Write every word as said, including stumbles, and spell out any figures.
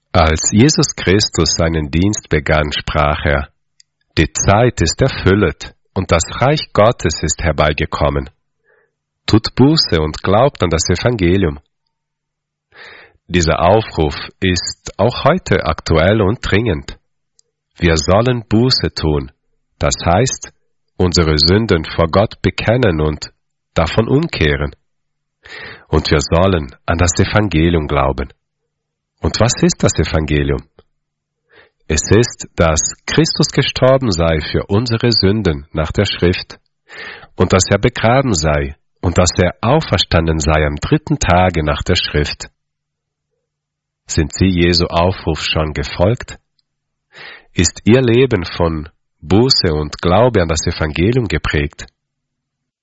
Als Jesus Christus seinen Dienst begann, sprach er: Die Zeit ist erfüllet und das Reich Gottes ist herbeigekommen. Tut Buße und glaubt an das Evangelium. Dieser Aufruf ist auch heute aktuell und dringend. Wir sollen Buße tun, das heißt, unsere Sünden vor Gott bekennen und davon umkehren. Und wir sollen an das Evangelium glauben. Und was ist das Evangelium? Es ist, dass Christus gestorben sei für unsere Sünden nach der Schrift und dass er begraben sei und dass er auferstanden sei am dritten Tage nach der Schrift. Sind Sie Jesu Aufruf schon gefolgt? Ist Ihr Leben von Buße und Glaube an das Evangelium geprägt?